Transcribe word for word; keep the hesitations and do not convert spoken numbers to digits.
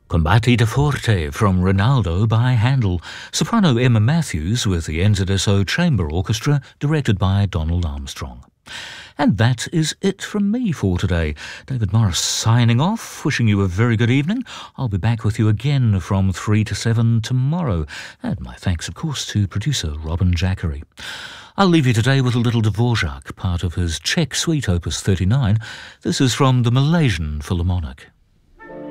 Combati da Forte from Rinaldo by Handel. Soprano Emma Matthews with the N Z S O Chamber Orchestra, directed by Donald Armstrong. And that is it from me for today. David Morris signing off, wishing you a very good evening. I'll be back with you again from three to seven tomorrow. And my thanks, of course, to producer Robin Jackery. I'll leave you today with a little Dvorak, part of his Czech Suite Opus thirty-nine. This is from the Malaysian Philharmonic.